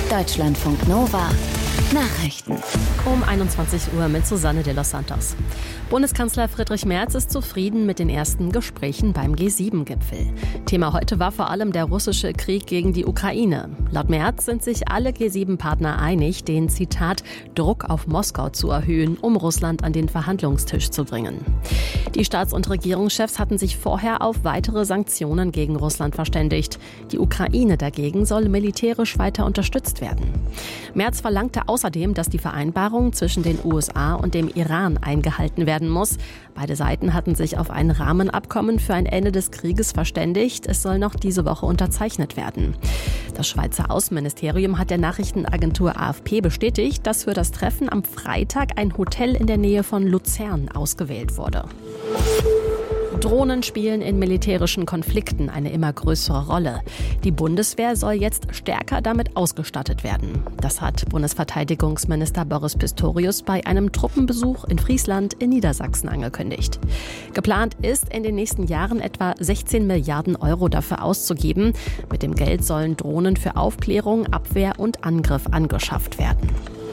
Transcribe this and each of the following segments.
Deutschlandfunk Nova Nachrichten. Um 21 Uhr mit Susanne de los Santos. Bundeskanzler Friedrich Merz ist zufrieden mit den ersten Gesprächen beim G7-Gipfel. Thema heute war vor allem der russische Krieg gegen die Ukraine. Laut Merz sind sich alle G7-Partner einig, den, Zitat, Druck auf Moskau zu erhöhen, um Russland an den Verhandlungstisch zu bringen. Die Staats- und Regierungschefs hatten sich vorher auf weitere Sanktionen gegen Russland verständigt. Die Ukraine dagegen soll militärisch weiter unterstützt werden. Merz verlangte außerdem, dass die Vereinbarung zwischen den USA und dem Iran eingehalten werden muss. Beide Seiten hatten sich auf ein Rahmenabkommen für ein Ende des Krieges verständigt. Es soll noch diese Woche unterzeichnet werden. Das Schweizer Außenministerium hat der Nachrichtenagentur AFP bestätigt, dass für das Treffen am Freitag ein Hotel in der Nähe von Luzern ausgewählt wurde. Drohnen spielen in militärischen Konflikten eine immer größere Rolle. Die Bundeswehr soll jetzt stärker damit ausgestattet werden. Das hat Bundesverteidigungsminister Boris Pistorius bei einem Truppenbesuch in Friesland in Niedersachsen angekündigt. Geplant ist, in den nächsten Jahren etwa 16 Milliarden Euro dafür auszugeben. Mit dem Geld sollen Drohnen für Aufklärung, Abwehr und Angriff angeschafft werden.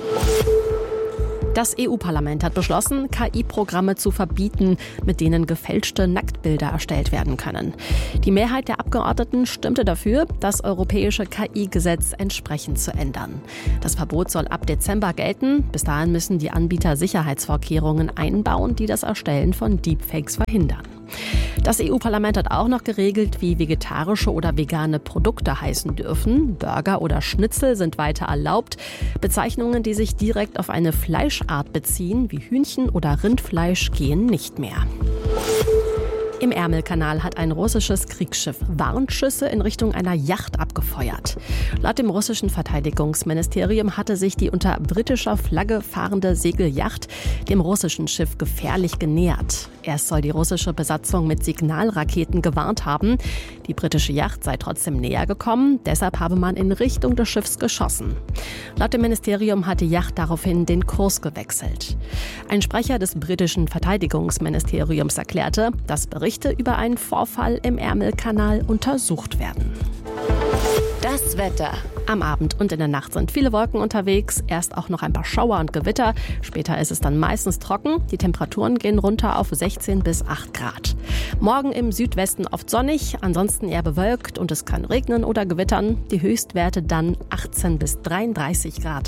Das EU-Parlament hat beschlossen, KI-Programme zu verbieten, mit denen gefälschte Nacktbilder erstellt werden können. Die Mehrheit der Abgeordneten stimmte dafür, das europäische KI-Gesetz entsprechend zu ändern. Das Verbot soll ab Dezember gelten. Bis dahin müssen die Anbieter Sicherheitsvorkehrungen einbauen, die das Erstellen von Deepfakes verhindern. Das EU-Parlament hat auch noch geregelt, wie vegetarische oder vegane Produkte heißen dürfen. Burger oder Schnitzel sind weiter erlaubt. Bezeichnungen, die sich direkt auf eine Fleischart beziehen, wie Hühnchen oder Rindfleisch, gehen nicht mehr. Im Ärmelkanal hat ein russisches Kriegsschiff Warnschüsse in Richtung einer Yacht abgefeuert. Laut dem russischen Verteidigungsministerium hatte sich die unter britischer Flagge fahrende Segelyacht dem russischen Schiff gefährlich genähert. Erst soll die russische Besatzung mit Signalraketen gewarnt haben. Die britische Yacht sei trotzdem näher gekommen, deshalb habe man in Richtung des Schiffs geschossen. Laut dem Ministerium hat die Yacht daraufhin den Kurs gewechselt. Ein Sprecher des britischen Verteidigungsministeriums erklärte, dass Berichte über einen Vorfall im Ärmelkanal untersucht werden. Das Wetter. Am Abend und in der Nacht sind viele Wolken unterwegs, erst auch noch ein paar Schauer und Gewitter. Später ist es dann meistens trocken. Die Temperaturen gehen runter auf 16 bis 8 Grad. Morgen im Südwesten oft sonnig, ansonsten eher bewölkt und es kann regnen oder gewittern. Die Höchstwerte dann 18 bis 33 Grad.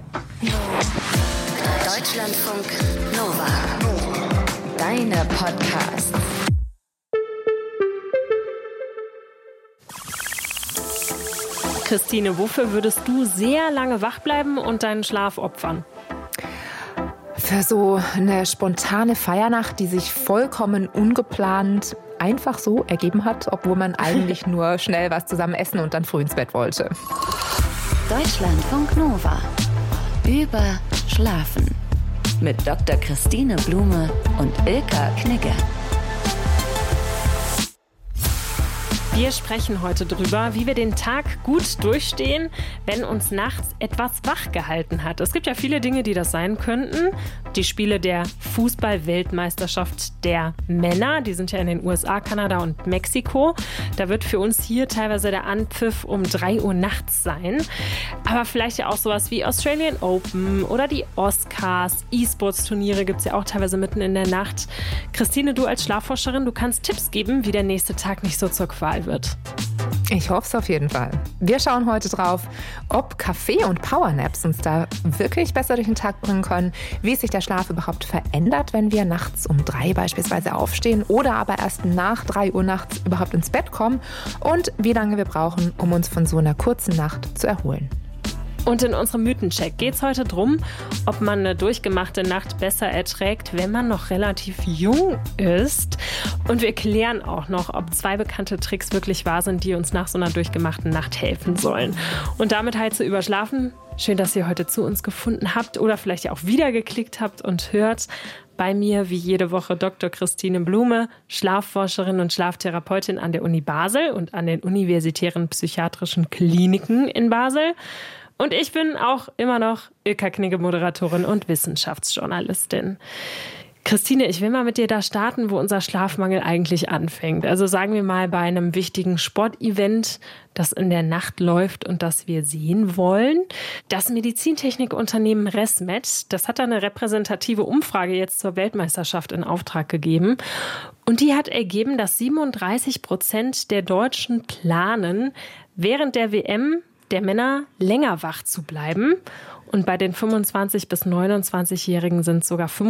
Deutschlandfunk Nova. Deine Podcasts. Christine, wofür würdest du sehr lange wach bleiben und deinen Schlaf opfern? Für so eine spontane Feiernacht, die sich vollkommen ungeplant einfach so ergeben hat, obwohl man eigentlich nur schnell was zusammen essen und dann früh ins Bett wollte. Deutschlandfunk Nova. Über Schlafen. Mit Dr. Christine Blume und Ilka Knigge. Wir sprechen heute darüber, wie wir den Tag gut durchstehen, wenn uns nachts etwas wach gehalten hat. Es gibt ja viele Dinge, die das sein könnten. Die Spiele der Fußball-Weltmeisterschaft der Männer, die sind ja in den USA, Kanada und Mexiko. Da wird für uns hier teilweise der Anpfiff um 3 Uhr nachts sein. Aber vielleicht ja auch sowas wie Australian Open oder die Oscars, E-Sports-Turniere gibt es ja auch teilweise mitten in der Nacht. Christine, du als Schlafforscherin, du kannst Tipps geben, wie der nächste Tag nicht so zur Qual wird. Ich hoffe es auf jeden Fall. Wir schauen heute drauf, ob Kaffee und Powernaps uns da wirklich besser durch den Tag bringen können, wie sich der Schlaf überhaupt verändert, wenn wir nachts um 3 beispielsweise aufstehen oder aber erst nach 3 Uhr nachts überhaupt ins Bett kommen und wie lange wir brauchen, um uns von so einer kurzen Nacht zu erholen. Und in unserem Mythencheck geht es heute drum, ob man eine durchgemachte Nacht besser erträgt, wenn man noch relativ jung ist. Und wir klären auch noch, ob 2 bekannte Tricks wirklich wahr sind, die uns nach so einer durchgemachten Nacht helfen sollen. Und damit halt zu überschlafen. Schön, dass ihr heute zu uns gefunden habt oder vielleicht ja auch wieder geklickt habt und hört. Bei mir wie jede Woche Dr. Christine Blume, Schlafforscherin und Schlaftherapeutin an der Uni Basel und an den universitären psychiatrischen Kliniken in Basel. Und ich bin auch immer noch Ilka Knigge, Moderatorin und Wissenschaftsjournalistin. Christine, ich will mal mit dir da starten, wo unser Schlafmangel eigentlich anfängt. Also sagen wir mal bei einem wichtigen Sportevent, das in der Nacht läuft und das wir sehen wollen. Das Medizintechnikunternehmen ResMed, das hat eine repräsentative Umfrage jetzt zur Weltmeisterschaft in Auftrag gegeben. Und die hat ergeben, dass 37% der Deutschen planen, während der WM der Männer länger wach zu bleiben. Und bei den 25- bis 29-Jährigen sind es sogar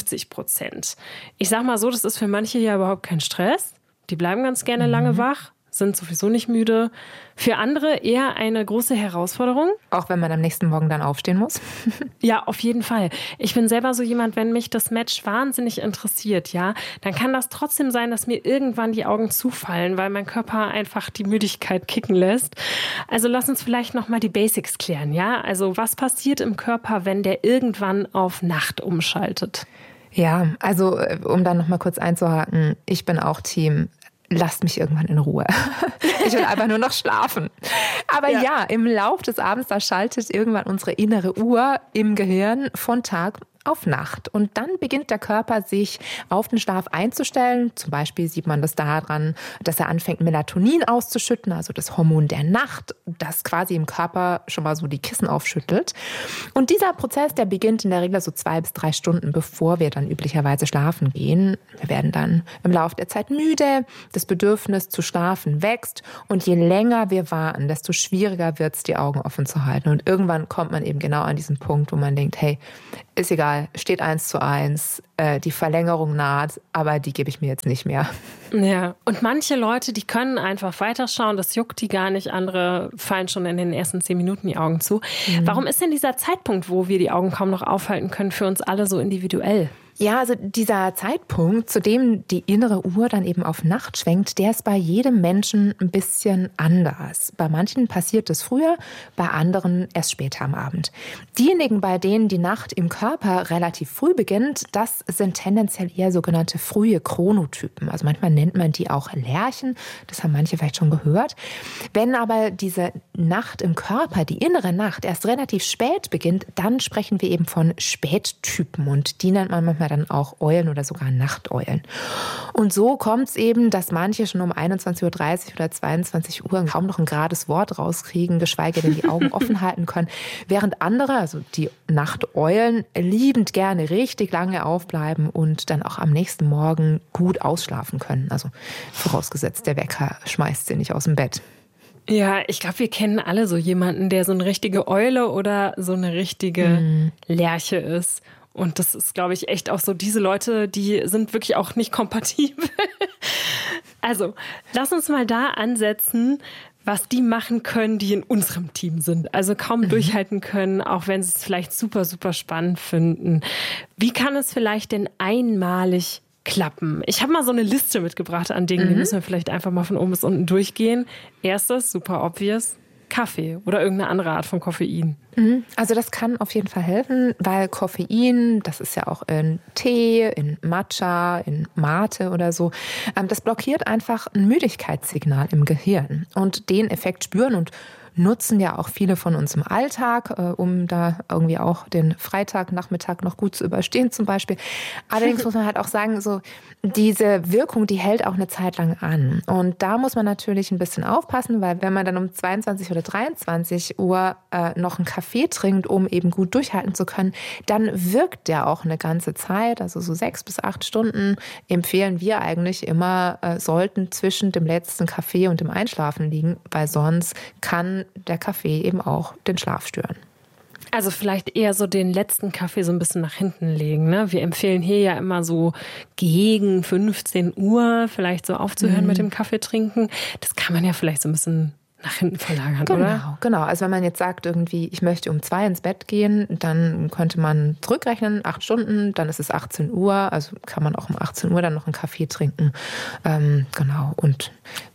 55%. Ich sag mal so, das ist für manche ja überhaupt kein Stress. Die bleiben ganz gerne lange wach, sind sowieso nicht müde. Für andere eher eine große Herausforderung. Auch wenn man am nächsten Morgen dann aufstehen muss? Ja, auf jeden Fall. Ich bin selber so jemand, wenn mich das Match wahnsinnig interessiert, ja, dann kann das trotzdem sein, dass mir irgendwann die Augen zufallen, weil mein Körper einfach die Müdigkeit kicken lässt. Also lass uns vielleicht nochmal die Basics klären, ja? Also was passiert im Körper, wenn der irgendwann auf Nacht umschaltet? Ja, also um dann nochmal kurz einzuhaken, ich bin auch Team, lasst mich irgendwann in Ruhe. Ich will einfach nur noch schlafen. Aber ja, im Lauf des Abends, da schaltet irgendwann unsere innere Uhr im Gehirn von Tag auf Nacht. Und dann beginnt der Körper, sich auf den Schlaf einzustellen. Zum Beispiel sieht man das daran, dass er anfängt, Melatonin auszuschütten, also das Hormon der Nacht, das quasi im Körper schon mal so die Kissen aufschüttelt. Und dieser Prozess, der beginnt in der Regel so 2 bis 3 Stunden, bevor wir dann üblicherweise schlafen gehen. Wir werden dann im Laufe der Zeit müde, das Bedürfnis zu schlafen wächst. Und je länger wir warten, desto schwieriger wird es, die Augen offen zu halten. Und irgendwann kommt man eben genau an diesen Punkt, wo man denkt, hey, ist egal, steht 1:1, die Verlängerung naht, aber die gebe ich mir jetzt nicht mehr. Ja, und manche Leute, die können einfach weiterschauen, das juckt die gar nicht, andere fallen schon in den ersten 10 Minuten die Augen zu. Warum ist denn dieser Zeitpunkt, wo wir die Augen kaum noch aufhalten können, für uns alle so individuell? Ja, also dieser Zeitpunkt, zu dem die innere Uhr dann eben auf Nacht schwenkt, der ist bei jedem Menschen ein bisschen anders. Bei manchen passiert es früher, bei anderen erst später am Abend. Diejenigen, bei denen die Nacht im Körper relativ früh beginnt, das sind tendenziell eher sogenannte frühe Chronotypen. Also manchmal nennt man die auch Lerchen, das haben manche vielleicht schon gehört. Wenn aber diese Nacht im Körper, die innere Nacht, erst relativ spät beginnt, dann sprechen wir eben von Spättypen und die nennt man manchmal dann auch Eulen oder sogar Nachteulen. Und so kommt es eben, dass manche schon um 21:30 Uhr oder 22 Uhr kaum noch ein gerades Wort rauskriegen, geschweige denn die Augen offen halten können, während andere, also die Nachteulen, liebend gerne richtig lange aufbleiben und dann auch am nächsten Morgen gut ausschlafen können. Also vorausgesetzt, der Wecker schmeißt sie nicht aus dem Bett. Ja, ich glaube, wir kennen alle so jemanden, der so eine richtige Eule oder so eine richtige Lerche ist. Und das ist, glaube ich, echt auch so, diese Leute, die sind wirklich auch nicht kompatibel. Also, lass uns mal da ansetzen, was die machen können, die in unserem Team sind. Also kaum durchhalten können, auch wenn sie es vielleicht super, super spannend finden. Wie kann es vielleicht denn einmalig klappen? Ich habe mal so eine Liste mitgebracht an Dingen, die müssen wir vielleicht einfach mal von oben bis unten durchgehen. Erstes, super obvious, Kaffee oder irgendeine andere Art von Koffein. Also das kann auf jeden Fall helfen, weil Koffein, das ist ja auch in Tee, in Matcha, in Mate oder so, das blockiert einfach ein Müdigkeitssignal im Gehirn. Und den Effekt spüren und nutzen ja auch viele von uns im Alltag, um da irgendwie auch den Freitagnachmittag noch gut zu überstehen zum Beispiel. Allerdings muss man halt auch sagen, so diese Wirkung, die hält auch eine Zeit lang an. Und da muss man natürlich ein bisschen aufpassen, weil wenn man dann um 22 oder 23 Uhr noch einen Kaffee trinkt, um eben gut durchhalten zu können, dann wirkt der auch eine ganze Zeit, also so 6 bis 8 Stunden empfehlen wir eigentlich immer, sollten zwischen dem letzten Kaffee und dem Einschlafen liegen, weil sonst kann der Kaffee eben auch den Schlaf stören. Also vielleicht eher so den letzten Kaffee so ein bisschen nach hinten legen, ne? Wir empfehlen hier ja immer so gegen 15 Uhr vielleicht so aufzuhören mit dem Kaffee trinken. Das kann man ja vielleicht so ein bisschen nach hinten verlagern, oder? Genau. Also wenn man jetzt sagt irgendwie, ich möchte um 2 ins Bett gehen, dann könnte man zurückrechnen, 8 Stunden, dann ist es 18 Uhr, also kann man auch um 18 Uhr dann noch einen Kaffee trinken. Genau. Und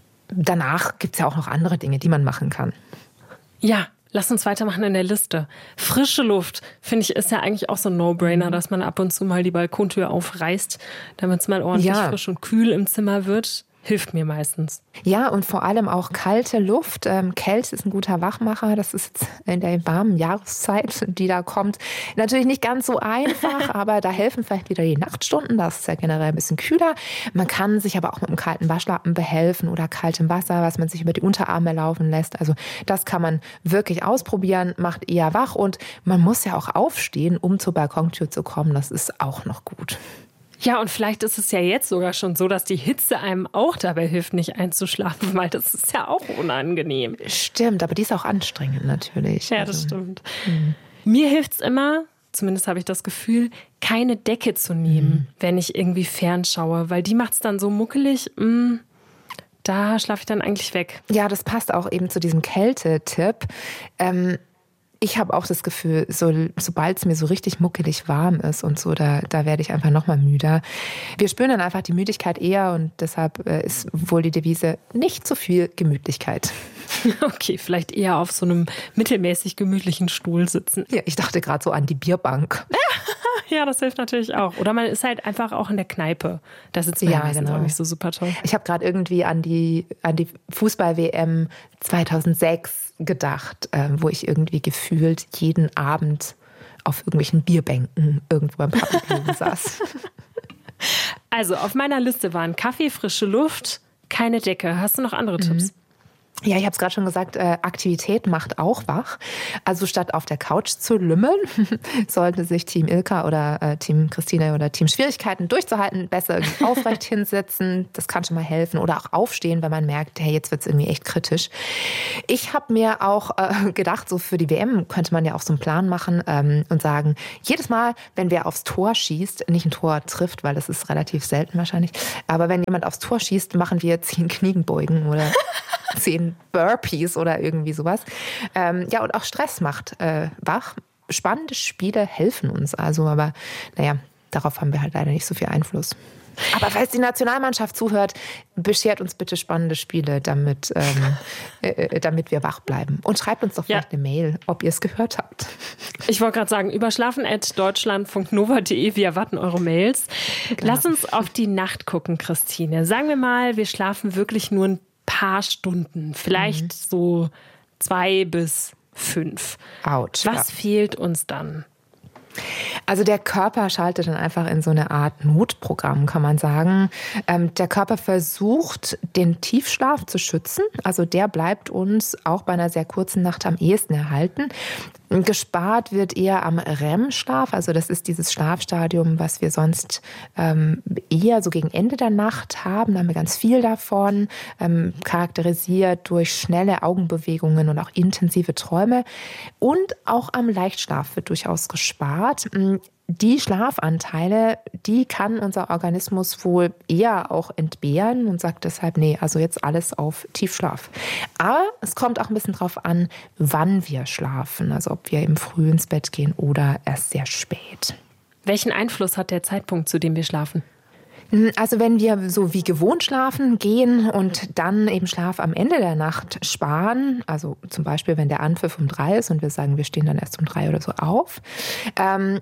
danach gibt es ja auch noch andere Dinge, die man machen kann. Ja, lass uns weitermachen in der Liste. Frische Luft, finde ich, ist ja eigentlich auch so ein No-Brainer, dass man ab und zu mal die Balkontür aufreißt, damit es mal ordentlich frisch und kühl im Zimmer wird. hilft mir meistens. Ja, und vor allem auch kalte Luft. Kälte ist ein guter Wachmacher. Das ist jetzt in der warmen Jahreszeit, die da kommt, natürlich nicht ganz so einfach, aber da helfen vielleicht wieder die Nachtstunden. Das ist ja generell ein bisschen kühler. Man kann sich aber auch mit einem kalten Waschlappen behelfen oder kaltem Wasser, was man sich über die Unterarme laufen lässt. Also das kann man wirklich ausprobieren, macht eher wach und man muss ja auch aufstehen, um zur Balkontür zu kommen. Das ist auch noch gut. Ja, und vielleicht ist es ja jetzt sogar schon so, dass die Hitze einem auch dabei hilft, nicht einzuschlafen, weil das ist ja auch unangenehm. Stimmt, aber die ist auch anstrengend natürlich. Ja, das stimmt. Mir hilft es immer, zumindest habe ich das Gefühl, keine Decke zu nehmen, wenn ich irgendwie fernschaue, weil die macht es dann so muckelig, da schlafe ich dann eigentlich weg. Ja, das passt auch eben zu diesem Kälte-Tipp. Ich habe auch das Gefühl, sobald es mir so richtig muckelig warm ist und so, da werde ich einfach noch mal müder. Wir spüren dann einfach die Müdigkeit eher und deshalb ist wohl die Devise nicht zu viel Gemütlichkeit. Okay, vielleicht eher auf so einem mittelmäßig gemütlichen Stuhl sitzen. Ja, ich dachte gerade so an die Bierbank. Ja, das hilft natürlich auch. Oder man ist halt einfach auch in der Kneipe. Da sitzt man meistens auch nicht so super toll. Ich habe gerade irgendwie an die Fußball-WM 2006 gedacht, wo ich irgendwie gefühlt jeden Abend auf irgendwelchen Bierbänken irgendwo beim Pubquiz saß. Also auf meiner Liste waren Kaffee, frische Luft, keine Decke. Hast du noch andere Tipps? Ja, ich habe es gerade schon gesagt, Aktivität macht auch wach. Also statt auf der Couch zu lümmeln, sollte sich Team Ilka oder Team Christine oder Team Schwierigkeiten durchzuhalten, besser aufrecht hinsetzen. Das kann schon mal helfen. Oder auch aufstehen, wenn man merkt, hey, jetzt wird es irgendwie echt kritisch. Ich habe mir auch gedacht, so für die WM könnte man ja auch so einen Plan machen und sagen, jedes Mal, wenn wer aufs Tor schießt, nicht ein Tor trifft, weil das ist relativ selten wahrscheinlich, aber wenn jemand aufs Tor schießt, machen wir 10 Kniebeugen oder 10 Burpees oder irgendwie sowas. Ja, und auch Stress macht wach. Spannende Spiele helfen uns also, aber naja, darauf haben wir halt leider nicht so viel Einfluss. Aber falls die Nationalmannschaft zuhört, beschert uns bitte spannende Spiele, damit wir wach bleiben. Und schreibt uns doch vielleicht eine Mail, ob ihr es gehört habt. Ich wollte gerade sagen, überschlafen@deutschlandfunknova.de, wir erwarten eure Mails. Genau. Lass uns auf die Nacht gucken, Christine. Sagen wir mal, wir schlafen wirklich nur ein paar Stunden, vielleicht so 2 bis 5. Autsch. Was fehlt uns dann? Also der Körper schaltet dann einfach in so eine Art Notprogramm, kann man sagen. Der Körper versucht, den Tiefschlaf zu schützen. Also der bleibt uns auch bei einer sehr kurzen Nacht am ehesten erhalten. Gespart wird eher am REM-Schlaf. Also das ist dieses Schlafstadium, was wir sonst eher so gegen Ende der Nacht haben. Da haben wir ganz viel davon, charakterisiert durch schnelle Augenbewegungen und auch intensive Träume. Und auch am Leichtschlaf wird durchaus gespart. Die Schlafanteile, die kann unser Organismus wohl eher auch entbehren und sagt deshalb, nee, also jetzt alles auf Tiefschlaf. Aber es kommt auch ein bisschen drauf an, wann wir schlafen, also ob wir im Früh ins Bett gehen oder erst sehr spät. Welchen Einfluss hat der Zeitpunkt, zu dem wir schlafen? Also wenn wir so wie gewohnt schlafen gehen und dann eben Schlaf am Ende der Nacht sparen, also zum Beispiel wenn der Anpfiff um 3 ist und wir sagen, wir stehen dann erst um 3 oder so auf, dann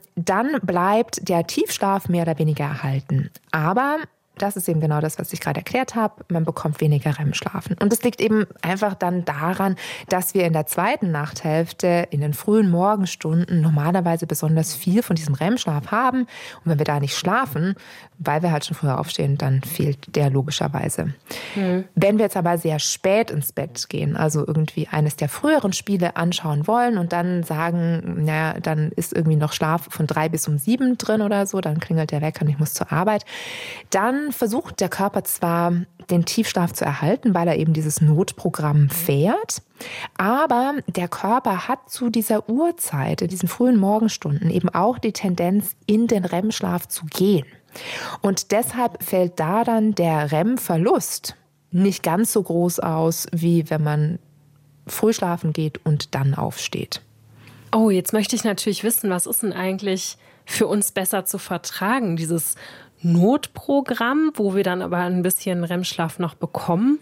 bleibt der Tiefschlaf mehr oder weniger erhalten. Aber das ist eben genau das, was ich gerade erklärt habe. Man bekommt weniger REM-Schlafen. Und das liegt eben einfach dann daran, dass wir in der zweiten Nachthälfte, in den frühen Morgenstunden normalerweise besonders viel von diesem REM-Schlaf haben. Und wenn wir da nicht schlafen, weil wir halt schon früher aufstehen, dann fehlt der logischerweise. Wenn wir jetzt aber sehr spät ins Bett gehen, also irgendwie eines der früheren Spiele anschauen wollen und dann sagen, naja, dann ist irgendwie noch Schlaf von 3 bis um 7 drin oder so, dann klingelt der Wecker und ich muss zur Arbeit, dann versucht der Körper zwar, den Tiefschlaf zu erhalten, weil er eben dieses Notprogramm fährt, aber der Körper hat zu dieser Uhrzeit, in diesen frühen Morgenstunden, eben auch die Tendenz, in den REM-Schlaf zu gehen. Und deshalb fällt da dann der REM-Verlust nicht ganz so groß aus, wie wenn man früh schlafen geht und dann aufsteht. Oh, jetzt möchte ich natürlich wissen, was ist denn eigentlich für uns besser zu vertragen, dieses Notprogramm, wo wir dann aber ein bisschen REM-Schlaf noch bekommen,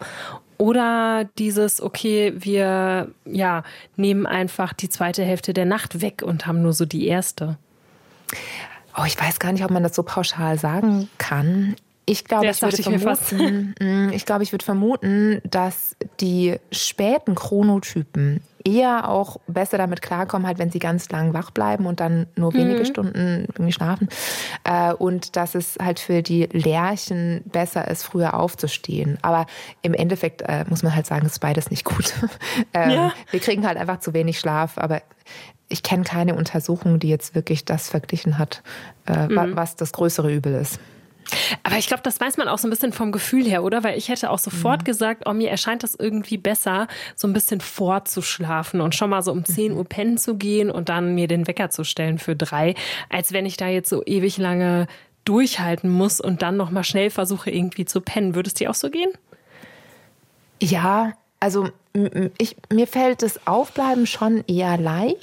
oder dieses, okay, wir nehmen einfach die zweite Hälfte der Nacht weg und haben nur so die erste? Oh, ich weiß gar nicht, ob man das so pauschal sagen kann. Ich glaube, ich würde vermuten, dass die späten Chronotypen eher auch besser damit klarkommen, halt, wenn sie ganz lang wach bleiben und dann nur wenige Stunden irgendwie schlafen. Und dass es halt für die Lerchen besser ist, früher aufzustehen. Aber im Endeffekt muss man halt sagen, ist beides nicht gut. Wir kriegen halt einfach zu wenig Schlaf. Aber ich kenne keine Untersuchung, die jetzt wirklich das verglichen hat, was das größere Übel ist. Aber ich glaube, das weiß man auch so ein bisschen vom Gefühl her, oder? Weil ich hätte auch sofort gesagt, mir erscheint das irgendwie besser, so ein bisschen vorzuschlafen und schon mal so um 10 Uhr pennen zu gehen und dann mir den Wecker zu stellen für 3, als wenn ich da jetzt so ewig lange durchhalten muss und dann noch mal schnell versuche, irgendwie zu pennen. Würde es dir auch so gehen? Ja, also mir fällt das Aufbleiben schon eher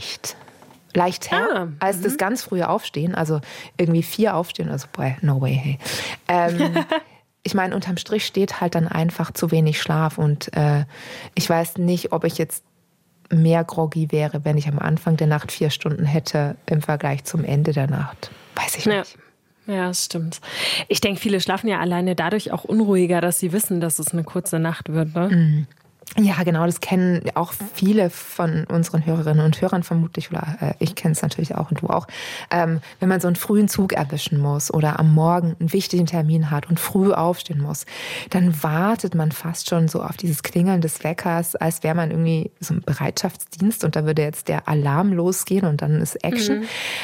leichter als das ganz frühe Aufstehen, also irgendwie 4 aufstehen, also no way, hey. Ich meine, unterm Strich steht halt dann einfach zu wenig Schlaf und ich weiß nicht, ob ich jetzt mehr groggy wäre, wenn ich am Anfang der Nacht 4 Stunden hätte im Vergleich zum Ende der Nacht. Weiß ich nicht. Ja, das stimmt. Ich denke, viele schlafen ja alleine dadurch auch unruhiger, dass sie wissen, dass es eine kurze Nacht wird, ne? Ja, genau, das kennen auch viele von unseren Hörerinnen und Hörern vermutlich, oder ich kenne es natürlich auch und du auch. Wenn man so einen frühen Zug erwischen muss oder am Morgen einen wichtigen Termin hat und früh aufstehen muss, dann wartet man fast schon so auf dieses Klingeln des Weckers, als wäre man irgendwie so im Bereitschaftsdienst und da würde jetzt der Alarm losgehen und dann ist Action.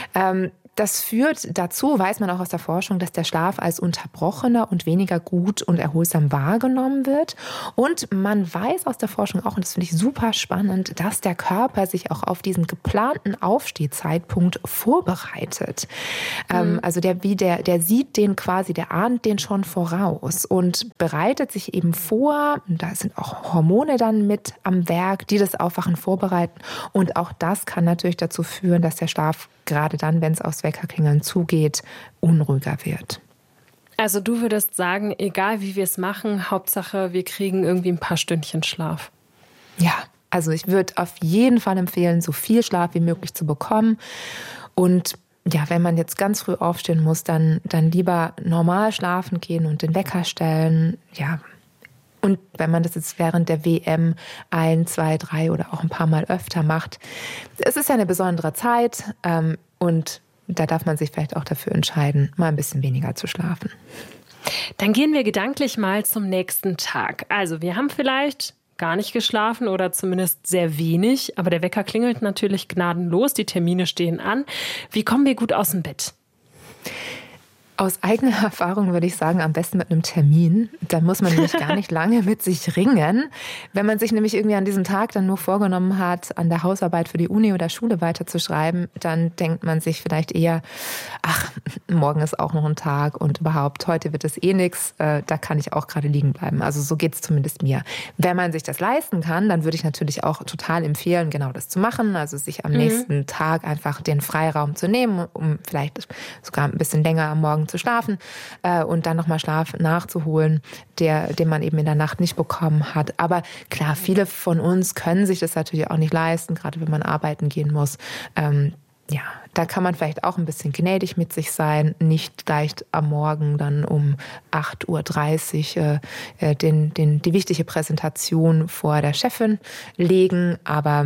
Das führt dazu, weiß man auch aus der Forschung, dass der Schlaf als unterbrochener und weniger gut und erholsam wahrgenommen wird. Und man weiß aus der Forschung auch, und das finde ich super spannend, dass der Körper sich auch auf diesen geplanten Aufstehzeitpunkt vorbereitet. Also der sieht den quasi, der ahnt den schon voraus und bereitet sich eben vor. Da sind auch Hormone dann mit am Werk, die das Aufwachen vorbereiten. Und auch das kann natürlich dazu führen, dass der Schlaf gerade dann, wenn es aufs Weckerklingeln zugeht, unruhiger wird. Also du würdest sagen, egal wie wir es machen, Hauptsache wir kriegen irgendwie ein paar Stündchen Schlaf. Ja, also ich würde auf jeden Fall empfehlen, so viel Schlaf wie möglich zu bekommen. Und ja, wenn man jetzt ganz früh aufstehen muss, dann lieber normal schlafen gehen und den Wecker stellen. Ja. Und wenn man das jetzt während der WM 1, 2, 3 oder auch ein paar Mal öfter macht, es ist ja eine besondere Zeit und da darf man sich vielleicht auch dafür entscheiden, mal ein bisschen weniger zu schlafen. Dann gehen wir gedanklich mal zum nächsten Tag. Also wir haben vielleicht gar nicht geschlafen oder zumindest sehr wenig, aber der Wecker klingelt natürlich gnadenlos, die Termine stehen an. Wie kommen wir gut aus dem Bett? Aus eigener Erfahrung würde ich sagen, am besten mit einem Termin. Da muss man nämlich gar nicht lange mit sich ringen. Wenn man sich nämlich irgendwie an diesem Tag dann nur vorgenommen hat, an der Hausarbeit für die Uni oder Schule weiterzuschreiben, dann denkt man sich vielleicht eher, ach, morgen ist auch noch ein Tag und überhaupt, heute wird es eh nichts, da kann ich auch gerade liegen bleiben. Also so geht es zumindest mir. Wenn man sich das leisten kann, dann würde ich natürlich auch total empfehlen, genau das zu machen. Also sich am nächsten Tag einfach den Freiraum zu nehmen, um vielleicht sogar ein bisschen länger am Morgen zu schlafen und dann nochmal Schlaf nachzuholen, den man eben in der Nacht nicht bekommen hat. Aber klar, viele von uns können sich das natürlich auch nicht leisten, gerade wenn man arbeiten gehen muss. Ja, da kann man vielleicht auch ein bisschen gnädig mit sich sein, nicht gleich am Morgen dann um 8.30 Uhr die wichtige Präsentation vor der Chefin legen. Aber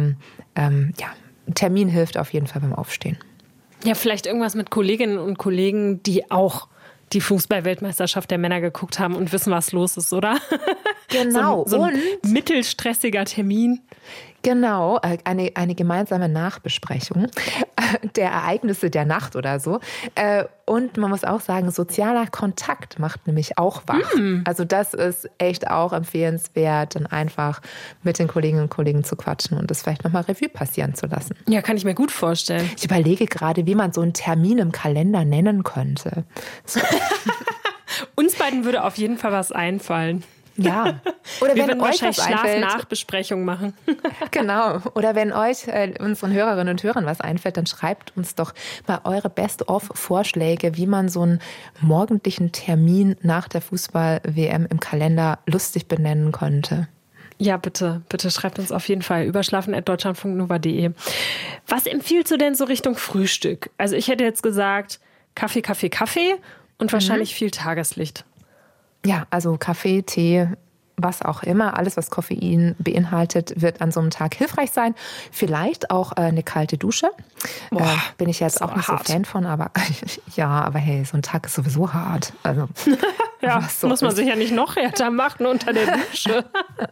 Termin hilft auf jeden Fall beim Aufstehen. Ja, vielleicht irgendwas mit Kolleginnen und Kollegen, die auch die Fußball-Weltmeisterschaft der Männer geguckt haben und wissen, was los ist, oder? Genau. So ein mittelstressiger Termin. Genau, eine gemeinsame Nachbesprechung der Ereignisse der Nacht oder so. Und man muss auch sagen, sozialer Kontakt macht nämlich auch wach. Also das ist echt auch empfehlenswert, dann einfach mit den Kolleginnen und Kollegen zu quatschen und das vielleicht nochmal Revue passieren zu lassen. Ja, kann ich mir gut vorstellen. Ich überlege gerade, wie man so einen Termin im Kalender nennen könnte. So. Uns beiden würde auf jeden Fall was einfallen. Ja. Oder wir wenn würden euch wahrscheinlich was einfällt. Schlaf-Nachbesprechung machen. Genau. Oder wenn euch, unseren Hörerinnen und Hörern, was einfällt, dann schreibt uns doch mal eure Best-of-Vorschläge, wie man so einen morgendlichen Termin nach der Fußball-WM im Kalender lustig benennen könnte. Ja, bitte schreibt uns auf jeden Fall über schlafen@deutschlandfunknova.de. Was empfiehlst du denn so Richtung Frühstück? Also ich hätte jetzt gesagt, Kaffee und wahrscheinlich viel Tageslicht. Ja, also Kaffee, Tee, was auch immer, alles, was Koffein beinhaltet, wird an so einem Tag hilfreich sein. Vielleicht auch eine kalte Dusche. Bin ich jetzt auch nicht so Fan von, aber aber hey, so ein Tag ist sowieso hart. Also, ja, so muss man sich ja nicht noch härter machen unter der Dusche.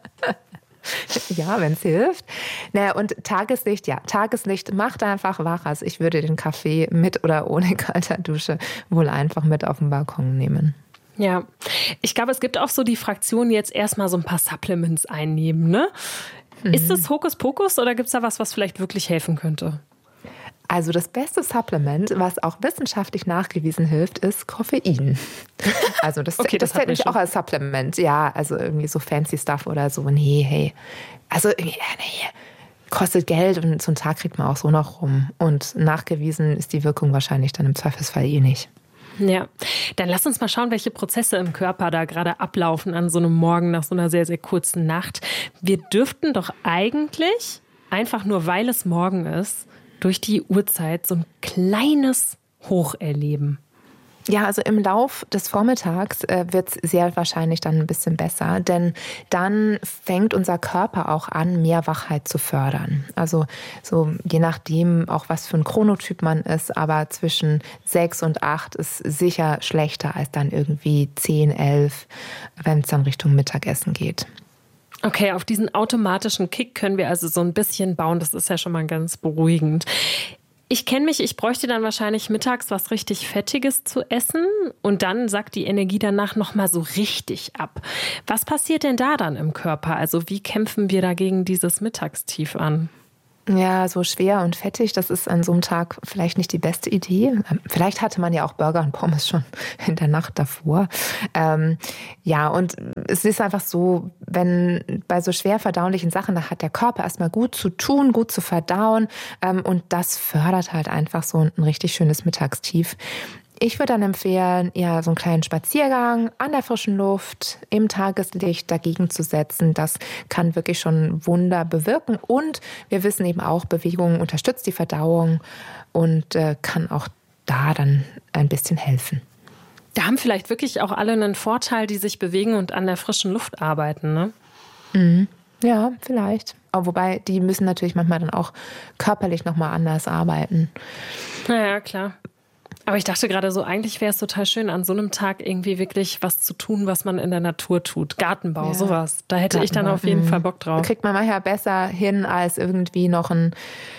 Ja, wenn es hilft. Naja, und Tageslicht, Tageslicht macht einfach wach. Also ich würde den Kaffee mit oder ohne kalter Dusche wohl einfach mit auf den Balkon nehmen. Ja, ich glaube, es gibt auch so die Fraktion, jetzt erstmal so ein paar Supplements einnehmen, ne? Ist das Hokuspokus oder gibt es da was vielleicht wirklich helfen könnte? Also das beste Supplement, was auch wissenschaftlich nachgewiesen hilft, ist Koffein. Also das zählt nicht auch als Supplement. Ja, also irgendwie so fancy Stuff oder so. Nee, hey. Also kostet Geld und so einen Tag kriegt man auch so noch rum. Und nachgewiesen ist die Wirkung wahrscheinlich dann im Zweifelsfall nicht. Ja, dann lass uns mal schauen, welche Prozesse im Körper da gerade ablaufen an so einem Morgen nach so einer sehr, sehr kurzen Nacht. Wir dürften doch eigentlich, einfach nur weil es morgen ist, durch die Uhrzeit so ein kleines Hoch erleben. Ja, also im Lauf des Vormittags wird es sehr wahrscheinlich dann ein bisschen besser, denn dann fängt unser Körper auch an, mehr Wachheit zu fördern. Also so je nachdem auch, was für ein Chronotyp man ist, aber zwischen 6 und 8 ist sicher schlechter als dann irgendwie 10, 11, wenn es dann Richtung Mittagessen geht. Okay, auf diesen automatischen Kick können wir also so ein bisschen bauen. Das ist ja schon mal ganz beruhigend. Ich kenne mich, ich bräuchte dann wahrscheinlich mittags was richtig Fettiges zu essen und dann sackt die Energie danach nochmal so richtig ab. Was passiert denn da dann im Körper? Also wie kämpfen wir dagegen dieses Mittagstief an? Ja, so schwer und fettig, das ist an so einem Tag vielleicht nicht die beste Idee. Vielleicht hatte man ja auch Burger und Pommes schon in der Nacht davor. Und es ist einfach so, wenn bei so schwer verdaulichen Sachen, da hat der Körper erstmal gut zu tun, gut zu verdauen. Und das fördert halt einfach so ein richtig schönes Mittagstief. Ich würde dann empfehlen, eher so einen kleinen Spaziergang an der frischen Luft, im Tageslicht dagegen zu setzen. Das kann wirklich schon Wunder bewirken. Und wir wissen eben auch, Bewegung unterstützt die Verdauung und kann auch da dann ein bisschen helfen. Da haben vielleicht wirklich auch alle einen Vorteil, die sich bewegen und an der frischen Luft arbeiten, ne? Mhm. Ja, vielleicht. Aber wobei, die müssen natürlich manchmal dann auch körperlich nochmal anders arbeiten. Ja, klar. Aber ich dachte gerade so, eigentlich wäre es total schön, an so einem Tag irgendwie wirklich was zu tun, was man in der Natur tut. Gartenbau, sowas. Da hätte ich dann auf jeden Fall Bock drauf. Kriegt man manchmal besser hin, als irgendwie noch ein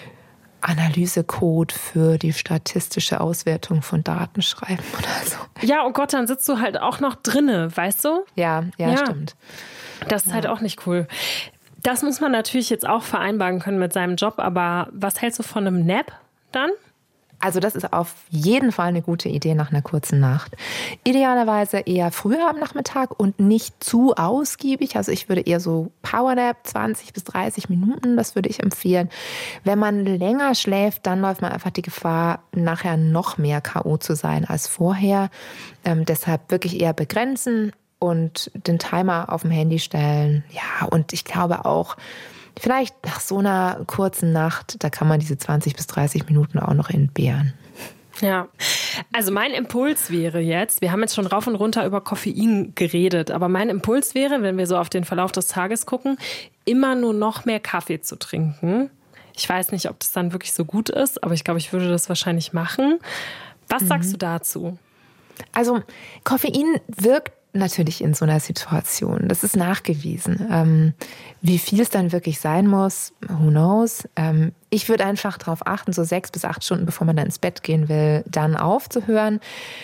Analysecode für die statistische Auswertung von Daten schreiben oder so. Ja, oh Gott, dann sitzt du halt auch noch drinne, weißt du? Ja, stimmt. Das ist halt auch nicht cool. Das muss man natürlich jetzt auch vereinbaren können mit seinem Job, aber was hältst du von einem Nap dann? Also das ist auf jeden Fall eine gute Idee nach einer kurzen Nacht. Idealerweise eher früher am Nachmittag und nicht zu ausgiebig. Also ich würde eher so Powernap, 20 bis 30 Minuten, das würde ich empfehlen. Wenn man länger schläft, dann läuft man einfach die Gefahr, nachher noch mehr K.O. zu sein als vorher. Deshalb wirklich eher begrenzen und den Timer auf dem Handy stellen. Ja, und ich glaube auch, vielleicht nach so einer kurzen Nacht, da kann man diese 20 bis 30 Minuten auch noch entbehren. Ja, also mein Impuls wäre jetzt, wir haben jetzt schon rauf und runter über Koffein geredet, aber mein Impuls wäre, wenn wir so auf den Verlauf des Tages gucken, immer nur noch mehr Kaffee zu trinken. Ich weiß nicht, ob das dann wirklich so gut ist, aber ich glaube, ich würde das wahrscheinlich machen. Was sagst du dazu? Also Koffein wirkt natürlich in so einer Situation. Das ist nachgewiesen. Wie viel es dann wirklich sein muss, who knows. Ich würde einfach darauf achten, so 6 bis 8 Stunden, bevor man dann ins Bett gehen will, dann aufzuhören.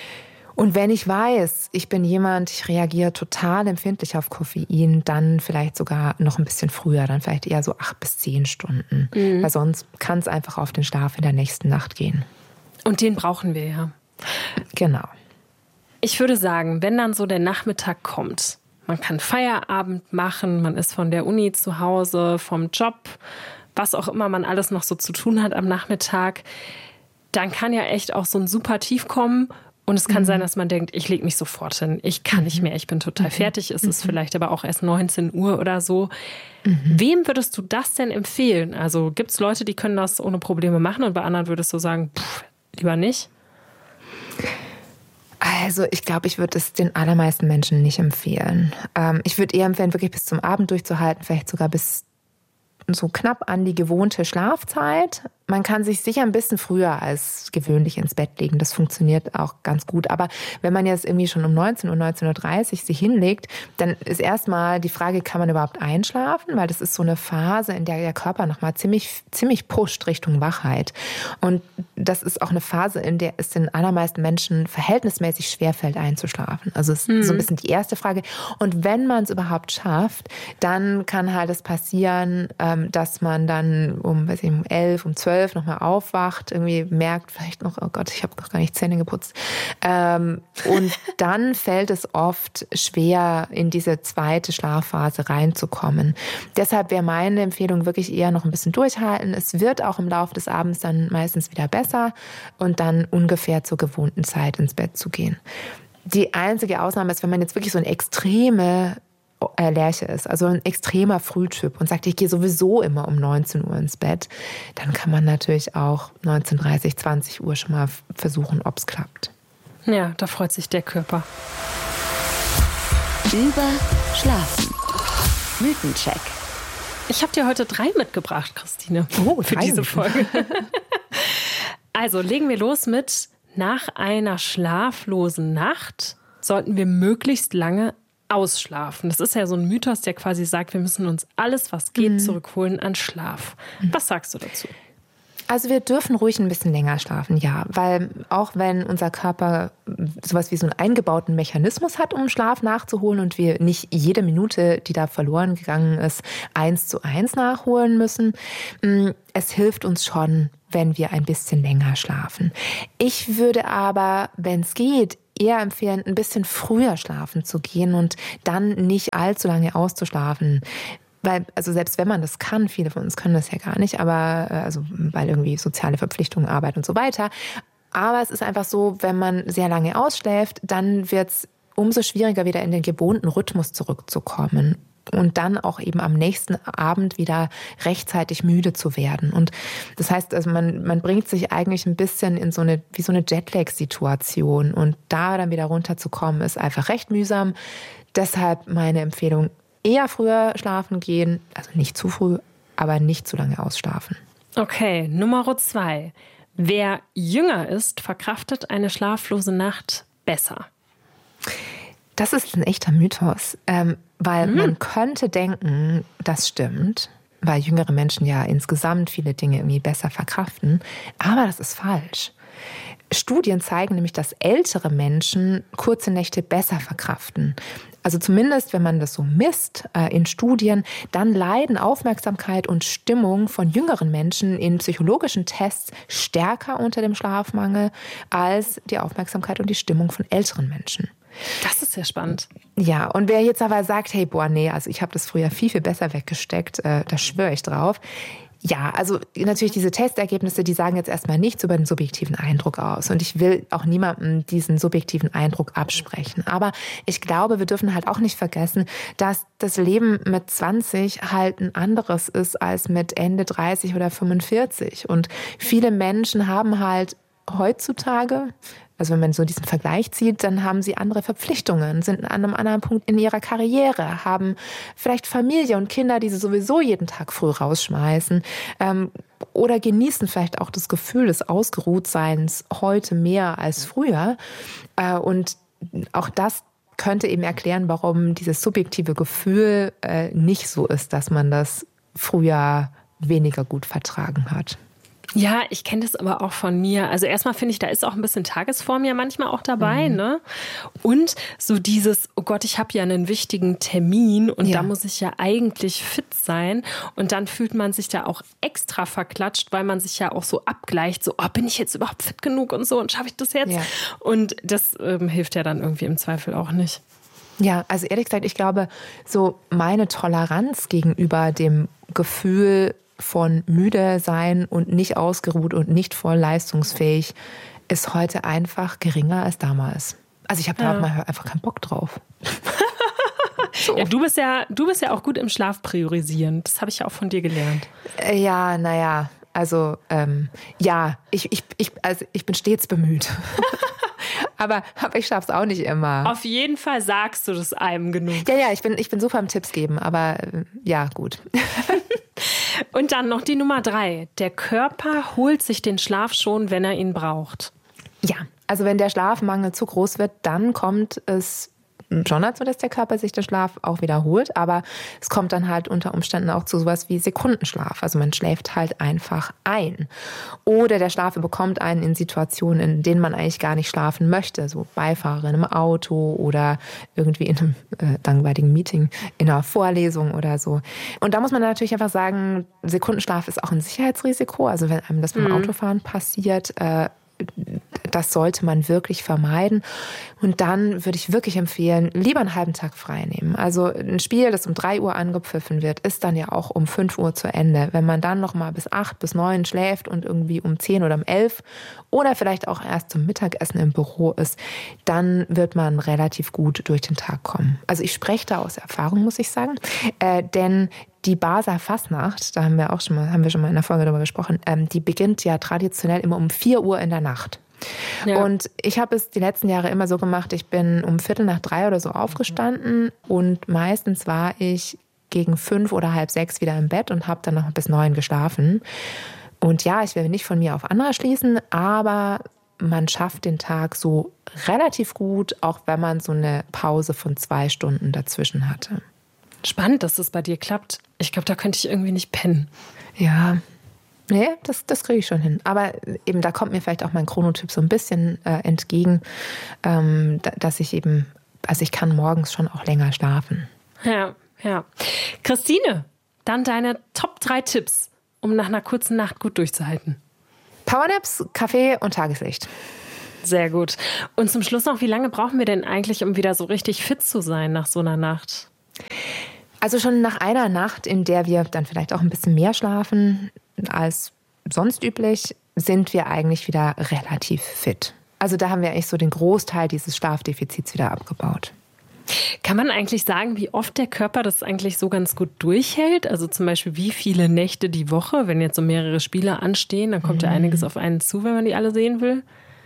Und wenn ich weiß, ich bin jemand, ich reagiere total empfindlich auf Koffein, dann vielleicht sogar noch ein bisschen früher, dann vielleicht eher so 8 bis 10 Stunden. Weil sonst kann es einfach auf den Schlaf in der nächsten Nacht gehen. Und den brauchen wir ja. Genau. Ich würde sagen, wenn dann so der Nachmittag kommt, man kann Feierabend machen, man ist von der Uni zu Hause, vom Job, was auch immer man alles noch so zu tun hat am Nachmittag, dann kann ja echt auch so ein super Tief kommen. Und es kann sein, dass man denkt, ich lege mich sofort hin, ich kann nicht mehr, ich bin total fertig. Es ist vielleicht aber auch erst 19 Uhr oder so. Wem würdest du das denn empfehlen? Also gibt es Leute, die können das ohne Probleme machen und bei anderen würdest du sagen, lieber nicht? Also ich glaube, ich würde es den allermeisten Menschen nicht empfehlen. Ich würde eher empfehlen, wirklich bis zum Abend durchzuhalten, vielleicht sogar bis so knapp an die gewohnte Schlafzeit. Man kann sich sicher ein bisschen früher als gewöhnlich ins Bett legen. Das funktioniert auch ganz gut. Aber wenn man jetzt irgendwie schon um 19 Uhr, 19.30 Uhr sich hinlegt, dann ist erstmal die Frage, kann man überhaupt einschlafen? Weil das ist so eine Phase, in der der Körper nochmal ziemlich pusht Richtung Wachheit. Und das ist auch eine Phase, in der es den allermeisten Menschen verhältnismäßig schwerfällt, einzuschlafen. Also es ist so ein bisschen die erste Frage. Und wenn man es überhaupt schafft, dann kann halt es passieren, dass man dann um 11, um 12 nochmal aufwacht, irgendwie merkt vielleicht noch, oh Gott, ich habe noch gar nicht Zähne geputzt. Und dann fällt es oft schwer, in diese zweite Schlafphase reinzukommen. Deshalb wäre meine Empfehlung wirklich eher noch ein bisschen durchhalten. Es wird auch im Laufe des Abends dann meistens wieder besser und dann ungefähr zur gewohnten Zeit ins Bett zu gehen. Die einzige Ausnahme ist, wenn man jetzt wirklich so eine extreme Lerche ist, also ein extremer Frühtyp und sagt, ich gehe sowieso immer um 19 Uhr ins Bett, dann kann man natürlich auch 19:30, 20 Uhr schon mal versuchen, ob es klappt. Ja, da freut sich der Körper. Überschlafen. Mythencheck. Ich habe dir heute 3 mitgebracht, Christine, für diese Folge. Also legen wir los mit: Nach einer schlaflosen Nacht sollten wir möglichst lange ausschlafen. Das ist ja so ein Mythos, der quasi sagt, wir müssen uns alles, was geht, zurückholen an Schlaf. Was sagst du dazu? Also wir dürfen ruhig ein bisschen länger schlafen, ja. Weil auch wenn unser Körper sowas wie so einen eingebauten Mechanismus hat, um Schlaf nachzuholen und wir nicht jede Minute, die da verloren gegangen ist, 1:1 nachholen müssen, es hilft uns schon, wenn wir ein bisschen länger schlafen. Ich würde aber, wenn es geht, eher empfehlen, ein bisschen früher schlafen zu gehen und dann nicht allzu lange auszuschlafen. Weil, also selbst wenn man das kann, viele von uns können das ja gar nicht, aber also weil irgendwie soziale Verpflichtungen, Arbeit und so weiter. Aber es ist einfach so, wenn man sehr lange ausschläft, dann wird es umso schwieriger, wieder in den gewohnten Rhythmus zurückzukommen. Und dann auch eben am nächsten Abend wieder rechtzeitig müde zu werden. Und das heißt, also man bringt sich eigentlich ein bisschen in so eine Jetlag-Situation. Und da dann wieder runterzukommen, ist einfach recht mühsam. Deshalb meine Empfehlung, eher früher schlafen gehen. Also nicht zu früh, aber nicht zu lange ausschlafen. Okay, Nummer 2. Wer jünger ist, verkraftet eine schlaflose Nacht besser. Das ist ein echter Mythos, weil man könnte denken, das stimmt, weil jüngere Menschen ja insgesamt viele Dinge irgendwie besser verkraften. Aber das ist falsch. Studien zeigen nämlich, dass ältere Menschen kurze Nächte besser verkraften. Also zumindest, wenn man das so misst in Studien, dann leiden Aufmerksamkeit und Stimmung von jüngeren Menschen in psychologischen Tests stärker unter dem Schlafmangel als die Aufmerksamkeit und die Stimmung von älteren Menschen. Das ist ja spannend. Ja, und wer jetzt aber sagt, hey, boah, nee, also ich habe das früher viel, viel besser weggesteckt, da schwöre ich drauf. Ja, also natürlich diese Testergebnisse, die sagen jetzt erstmal nichts über den subjektiven Eindruck aus. Und ich will auch niemandem diesen subjektiven Eindruck absprechen. Aber ich glaube, wir dürfen halt auch nicht vergessen, dass das Leben mit 20 halt ein anderes ist als mit Ende 30 oder 45. Und viele Menschen haben halt heutzutage, also wenn man so diesen Vergleich zieht, dann haben sie andere Verpflichtungen, sind an einem anderen Punkt in ihrer Karriere, haben vielleicht Familie und Kinder, die sie sowieso jeden Tag früh rausschmeißen, oder genießen vielleicht auch das Gefühl des Ausgeruhtseins heute mehr als früher. Und auch das könnte eben erklären, warum dieses subjektive Gefühl nicht so ist, dass man das früher weniger gut vertragen hat. Ja, ich kenne das aber auch von mir. Also erstmal finde ich, da ist auch ein bisschen Tagesform ja manchmal auch dabei, ne? Und so dieses, oh Gott, ich habe ja einen wichtigen Termin und da muss ich ja eigentlich fit sein. Und dann fühlt man sich da auch extra verklatscht, weil man sich ja auch so abgleicht, so, oh, bin ich jetzt überhaupt fit genug und so und schaffe ich das jetzt? Ja. Und das hilft ja dann irgendwie im Zweifel auch nicht. Ja, also ehrlich gesagt, ich glaube, so meine Toleranz gegenüber dem Gefühl von müde sein und nicht ausgeruht und nicht voll leistungsfähig ist heute einfach geringer als damals. Also ich habe da mal einfach keinen Bock drauf. So. Ja, du bist ja auch gut im Schlaf priorisieren. Das habe ich ja auch von dir gelernt. Ja, naja, also ja, ich bin stets bemüht. aber ich schaff's auch nicht immer. Auf jeden Fall sagst du das einem genug. Ja, ich bin super im Tipps geben, aber ja, gut. Und dann noch die Nummer 3. Der Körper holt sich den Schlaf schon, wenn er ihn braucht. Ja, also wenn der Schlafmangel zu groß wird, dann kommt es schon dazu, dass der Körper sich den Schlaf auch wiederholt. Aber es kommt dann halt unter Umständen auch zu sowas wie Sekundenschlaf. Also man schläft halt einfach ein. Oder der Schlaf bekommt einen in Situationen, in denen man eigentlich gar nicht schlafen möchte. So Beifahrerin im Auto oder irgendwie in einem langweiligen Meeting, in einer Vorlesung oder so. Und da muss man natürlich einfach sagen, Sekundenschlaf ist auch ein Sicherheitsrisiko. Also wenn einem das beim Autofahren passiert, das sollte man wirklich vermeiden. Und dann würde ich wirklich empfehlen, lieber einen halben Tag frei nehmen. Also ein Spiel, das um 3 Uhr angepfiffen wird, ist dann ja auch um 5 Uhr zu Ende. Wenn man dann noch mal bis 8, bis 9 schläft und irgendwie um 10 oder um 11 oder vielleicht auch erst zum Mittagessen im Büro ist, dann wird man relativ gut durch den Tag kommen. Also ich spreche da aus Erfahrung, muss ich sagen. Denn die Basler Fastnacht, da haben wir schon mal in der Folge darüber gesprochen, die beginnt ja traditionell immer um 4 Uhr in der Nacht. Ja. Und ich habe es die letzten Jahre immer so gemacht, ich bin um 2:45 oder so aufgestanden und meistens war ich gegen 5 oder halb 6 wieder im Bett und habe dann noch bis 9 geschlafen. Und ja, ich will nicht von mir auf andere schließen, aber man schafft den Tag so relativ gut, auch wenn man so eine Pause von 2 Stunden dazwischen hatte. Spannend, dass das bei dir klappt. Ich glaube, da könnte ich irgendwie nicht pennen. Ja, nee, das kriege ich schon hin. Aber eben, da kommt mir vielleicht auch mein Chronotyp so ein bisschen entgegen, dass ich eben, also ich kann morgens schon auch länger schlafen. Ja. Christine, dann deine Top 3 Tipps, um nach einer kurzen Nacht gut durchzuhalten. Powernaps, Kaffee und Tageslicht. Sehr gut. Und zum Schluss noch, wie lange brauchen wir denn eigentlich, um wieder so richtig fit zu sein nach so einer Nacht? Also schon nach einer Nacht, in der wir dann vielleicht auch ein bisschen mehr schlafen als sonst üblich, sind wir eigentlich wieder relativ fit. Also da haben wir eigentlich so den Großteil dieses Schlafdefizits wieder abgebaut. Kann man eigentlich sagen, wie oft der Körper das eigentlich so ganz gut durchhält? Also zum Beispiel, wie viele Nächte die Woche, wenn jetzt so mehrere Spiele anstehen, dann kommt ja einiges auf einen zu, wenn man die alle sehen will?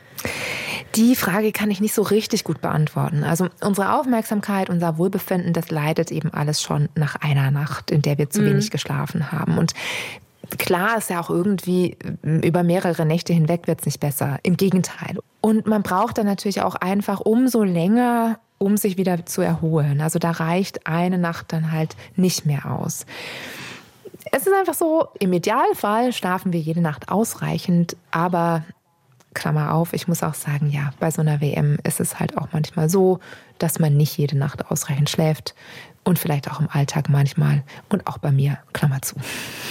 Die Frage kann ich nicht so richtig gut beantworten. Also unsere Aufmerksamkeit, unser Wohlbefinden, das leidet eben alles schon nach einer Nacht, in der wir zu wenig geschlafen haben. Und klar ist ja auch irgendwie, über mehrere Nächte hinweg wird es nicht besser. Im Gegenteil. Und man braucht dann natürlich auch einfach umso länger, um sich wieder zu erholen. Also da reicht eine Nacht dann halt nicht mehr aus. Es ist einfach so, im Idealfall schlafen wir jede Nacht ausreichend, aber Klammer auf, ich muss auch sagen, ja, bei so einer WM ist es halt auch manchmal so, dass man nicht jede Nacht ausreichend schläft und vielleicht auch im Alltag manchmal und auch bei mir, Klammer zu.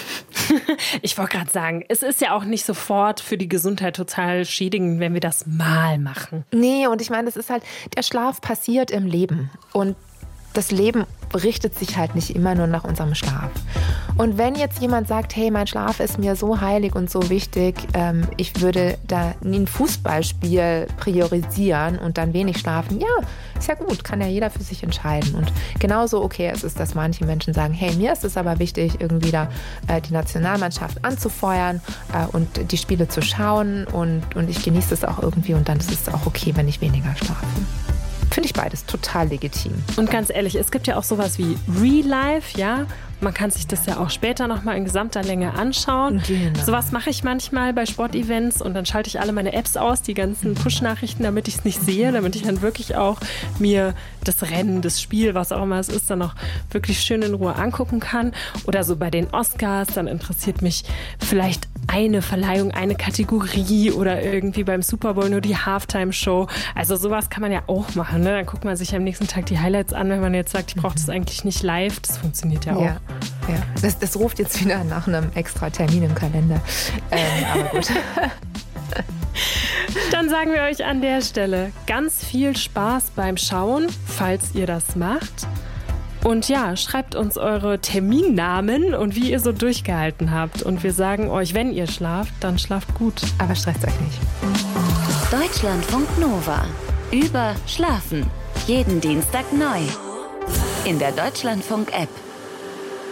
Ich wollte gerade sagen, es ist ja auch nicht sofort für die Gesundheit total schädigend, wenn wir das mal machen. Nee, und ich meine, das ist halt, der Schlaf passiert im Leben und das Leben richtet sich halt nicht immer nur nach unserem Schlaf. Und wenn jetzt jemand sagt, hey, mein Schlaf ist mir so heilig und so wichtig, ich würde da nie ein Fußballspiel priorisieren und dann wenig schlafen, ja, ist ja gut, kann ja jeder für sich entscheiden. Und genauso okay ist es, dass manche Menschen sagen, hey, mir ist es aber wichtig, irgendwie da die Nationalmannschaft anzufeuern und die Spiele zu schauen und ich genieße es auch irgendwie und dann ist es auch okay, wenn ich weniger schlafe. Finde ich beides total legitim. Und ganz ehrlich, es gibt ja auch sowas wie Real Life, ja. Man kann sich das ja auch später nochmal in gesamter Länge anschauen. Genau. Sowas mache ich manchmal bei Sportevents und dann schalte ich alle meine Apps aus, die ganzen Push-Nachrichten, damit ich es nicht sehe, damit ich dann wirklich auch mir das Rennen, das Spiel, was auch immer es ist, dann auch wirklich schön in Ruhe angucken kann. Oder so bei den Oscars, dann interessiert mich vielleicht eine Verleihung, eine Kategorie oder irgendwie beim Super Bowl nur die Halftime-Show. Also sowas kann man ja auch machen. Ne? Dann guckt man sich am nächsten Tag die Highlights an, wenn man jetzt sagt, ich brauche das eigentlich nicht live. Das funktioniert ja auch. Ja. Das ruft jetzt wieder nach einem extra Termin im Kalender. Aber gut. Dann sagen wir euch an der Stelle ganz viel Spaß beim Schauen, falls ihr das macht. Und ja, schreibt uns eure Terminnamen und wie ihr so durchgehalten habt. Und wir sagen euch, wenn ihr schlaft, dann schlaft gut. Aber stresst euch nicht. Deutschlandfunk Nova. Über Schlafen. Jeden Dienstag neu. In der Deutschlandfunk-App.